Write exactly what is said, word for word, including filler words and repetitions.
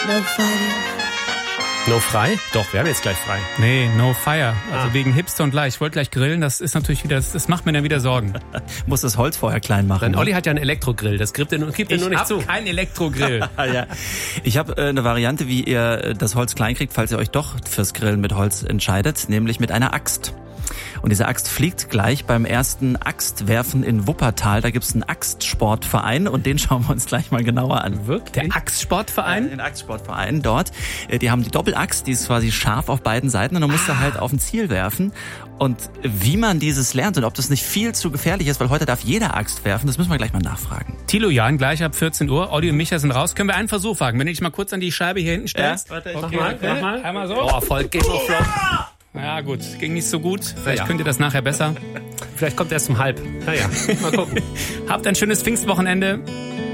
No fire. No frei? Doch, wir haben jetzt gleich frei. Nee, no fire. Also Ah. wegen Hipster und gleich. Ich wollte gleich grillen, das ist natürlich wieder, das, das macht mir dann wieder Sorgen. Muss das Holz vorher klein machen. Nein, ne? Olli hat ja einen Elektrogrill, das gibt er nur, gibt er nur nicht hab zu. keinen Elektrogrill. Ah, ja. Ich habe äh, eine Variante, wie ihr äh, das Holz klein kriegt, falls ihr euch doch fürs Grillen mit Holz entscheidet, nämlich mit einer Axt. Und diese Axt fliegt gleich beim ersten Axtwerfen in Wuppertal. Da gibt's einen Axtsportverein und den schauen wir uns gleich mal genauer an. Wirklich? Der Axtsportverein? Den Axtsportverein dort. Äh, Die haben die Doppelaxt, die ist quasi scharf auf beiden Seiten und dann musst du halt auf ein Ziel werfen. Und wie man dieses lernt und ob das nicht viel zu gefährlich ist, weil heute darf jeder Axt werfen, das müssen wir gleich mal nachfragen. Thilo Jahn, gleich ab vierzehn Uhr. Olli und Micha sind raus. Können wir einen Versuch wagen? Wenn du dich mal kurz an die Scheibe hier hinten stellst. Ja, warte, okay, mach mal, okay. mach mal. Einmal so. Oh, voll Game of Thrones. Ja gut, ging nicht so gut. Vielleicht Ja. könnt ihr das nachher besser. Vielleicht kommt er erst um halb. Naja, mal gucken. Habt ein schönes Pfingstwochenende.